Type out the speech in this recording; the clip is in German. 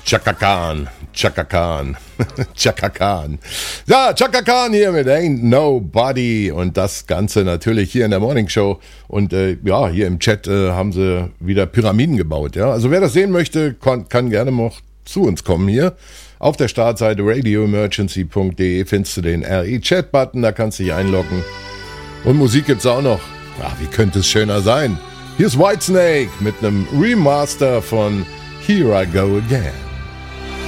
Chaka Khan, Chaka Khan, Chaka Khan. Ja, Chaka Khan hier mit Ain't Nobody und das Ganze natürlich hier in der Morning Show. Und ja, hier im Chat haben sie wieder Pyramiden gebaut. Ja, also wer das sehen möchte, kann gerne noch zu uns kommen hier. Auf der Startseite radioemergency.de findest du den RE-Chat-Button, da kannst du dich einloggen. Und Musik gibt's auch noch. Ach, wie könnte es schöner sein? Hier ist Whitesnake mit einem Remaster von Here I Go Again.